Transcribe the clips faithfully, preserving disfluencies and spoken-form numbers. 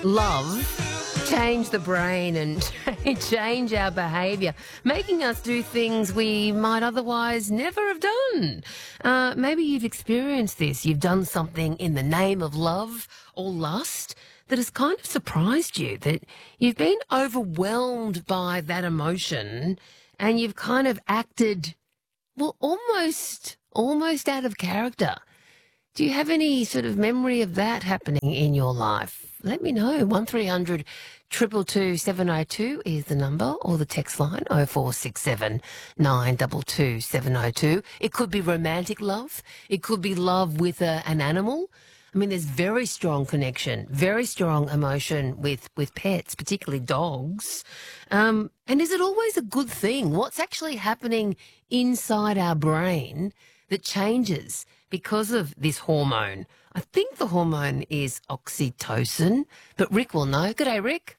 love change the brain and change our behaviour, making us do things we might otherwise never have done. Uh, maybe you've experienced this. You've done something in the name of love or lust that has kind of surprised you, that you've been overwhelmed by that emotion and you've kind of acted, well, almost, almost out of character. Do you have any sort of memory of that happening in your life? Let me know. one three hundred two two two seven oh two is the number, or the text line oh four six seven nine two two seven oh two. It could be romantic love. It could be love with a, an animal. I mean, there's very strong connection, very strong emotion with, with pets, particularly dogs. Um, and is it always a good thing? What's actually happening inside our brain that changes because of this hormone? I think the hormone is oxytocin, but Rick will know. G'day, Rick.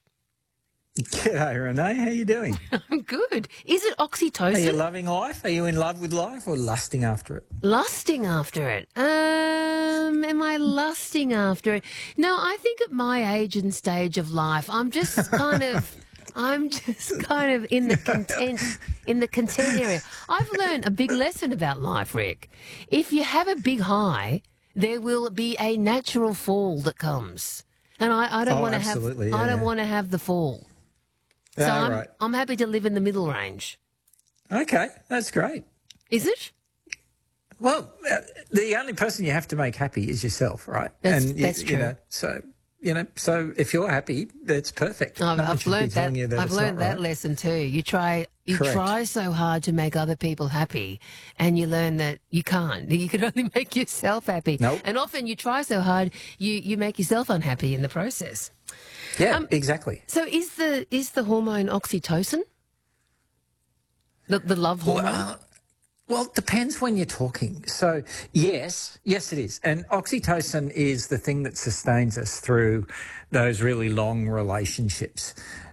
G'day, Renee. How you doing? I'm good. Is it oxytocin? Are you loving life? Are you in love with life or lusting after it? Lusting after it. Um, am I lusting after it? No, I think at my age and stage of life, I'm just kind of... I'm just kind of in the content in the content area. I've learned a big lesson about life, Rick. If you have a big high, there will be a natural fall that comes, and I, I don't oh, want to have. Yeah, I don't yeah. want to have the fall. So oh, I'm, right. I'm happy to live in the middle range. Okay, that's great. Is it? Well, uh, the only person you have to make happy is yourself, right? That's, and you, that's true. You know, so. You know, so if you're happy, that's perfect. I've, No one I've should be learned that. telling you that I've it's learned not that right. lesson too. You try, you Correct. try so hard to make other people happy, and you learn that you can't. You can only make yourself happy. Nope. And often you try so hard, you you make yourself unhappy in the process. Yeah, Um, exactly. So is the is the hormone oxytocin? The the love hormone. Well, uh, Well, it depends when you're talking. So, yes, yes, it is. And oxytocin is the thing that sustains us through those really long relationships.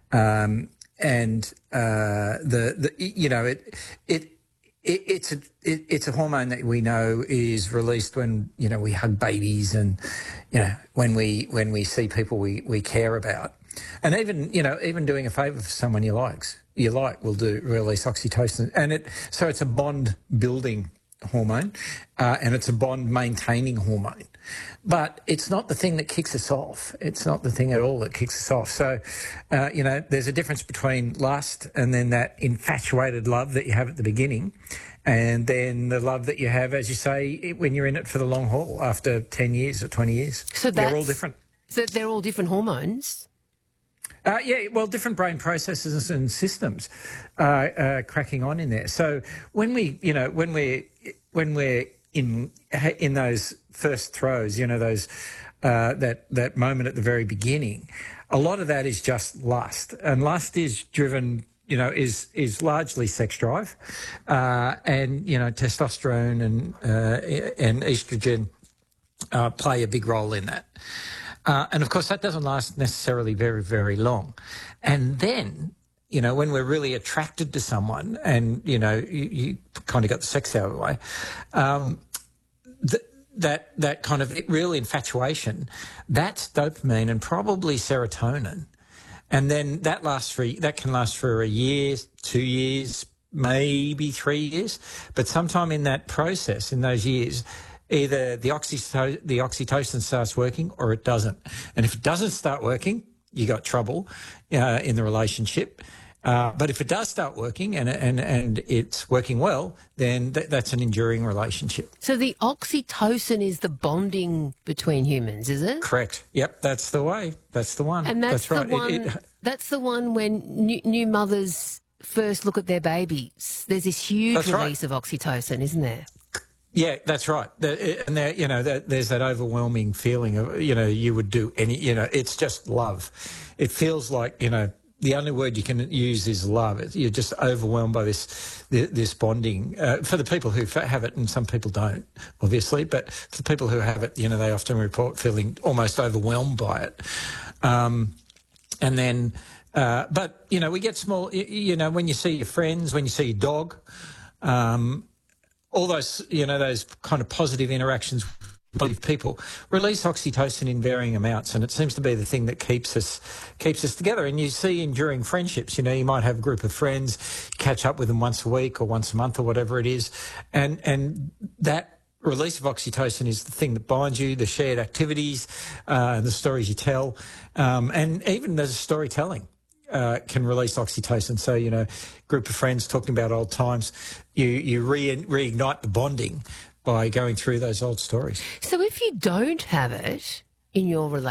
Um, and uh, the, the, you know, it, it, it it's a it, it's a hormone that we know is released when, you know, we hug babies and, you know, when we when we see people we, we care about. And even, you know, even doing a favour for someone you likes. you like will do release oxytocin, and it so it's a bond building hormone, uh, and it's a bond maintaining hormone, but it's not the thing that kicks us off. It's not the thing at all that kicks us off. So, uh, you know, there's a difference between lust and then that infatuated love that you have at the beginning, and then the love that you have, as you say, when you're in it for the long haul after ten years or twenty years. So they're all different. So they're all different hormones. Uh, yeah, well, different brain processes and systems uh, uh, cracking on in there. So when we, you know, when we're when we're in in those first throes, you know, those uh, that that moment at the very beginning, a lot of that is just lust, and lust is driven, you know, is is largely sex drive, uh, and you know, testosterone and uh, and estrogen uh, play a big role in that. Uh, and, of course, that doesn't last necessarily very, very long. And then, you know, when we're really attracted to someone and, you know, you, you kind of got the sex out of the way, um, th- that that kind of real infatuation, that's dopamine and probably serotonin. And then that lasts for, that can last for a year, two years, maybe three years. But sometime in that process, in those years, either the, oxyto- the oxytocin starts working or it doesn't. And if it doesn't start working, you got trouble uh, in the relationship. Uh, but if it does start working and and, and it's working well, then th- that's an enduring relationship. So the oxytocin is the bonding between humans, is it? Correct. Yep, that's the way. That's the one. And that's, that's right. the one. It, it, that's the one when new, new mothers first look at their babies. There's this huge release right. of oxytocin, isn't there? Yeah, that's right. The, and there, you know, that, there's that overwhelming feeling of, you know, you would do any, you know, it's just love. It feels like, you know, the only word you can use is love. It, you're just overwhelmed by this this bonding. Uh, for the people who have it, and some people don't, obviously, but for the people who have it, you know, they often report feeling almost overwhelmed by it. Um, and then, uh, but, you know, we get small, you, you know, when you see your friends, when you see your dog, um, all those, you know, those kind of positive interactions believe people release oxytocin in varying amounts, and it seems to be the thing that keeps us keeps us together. And you see enduring friendships. You know, you might have a group of friends, catch up with them once a week or once a month or whatever it is, and and that release of oxytocin is the thing that binds you. The shared activities, uh, the stories you tell, um, and even the storytelling. Uh, can release oxytocin. So, you know, group of friends talking about old times, you you re- reignite the bonding by going through those old stories. So if you don't have it in your relationship,